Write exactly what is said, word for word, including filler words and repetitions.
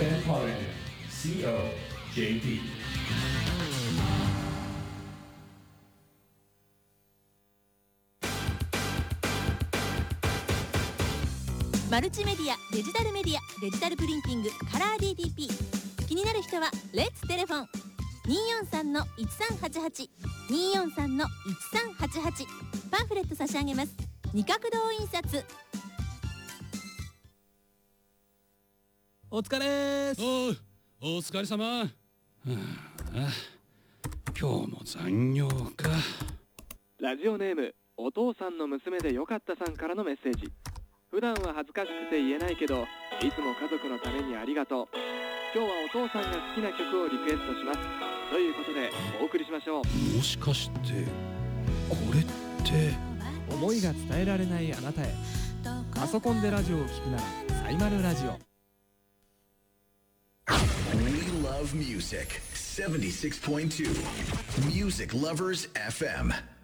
Kenneth Harrington シーオー ジェーピー。 マルチメディア、デジタルメディア、デジタルプリンティング、カラー ディーティーピー。 気になる人はレッツテレフォン にーよんさんのいちさんはちはち にーよんさんのいちさんはちはち。パンフレット差し上げます。二角堂印刷。 お疲れーす。 おう、お疲れ様。はあ、今日も残業か。 ラジオネームお父さんの娘でよかったさんからのメッセージ。普段は恥ずかしくて言えないけど、いつも家族のためにありがとう。今日はお父さんが好きな曲をリクエストします。ということでお送りしましょう。 もしかしてこれって思いが伝えられないあなたへ。パソコンでラジオを聞くならサイマルラジオ。 We love music. seventy-six point two Music Lovers エフエム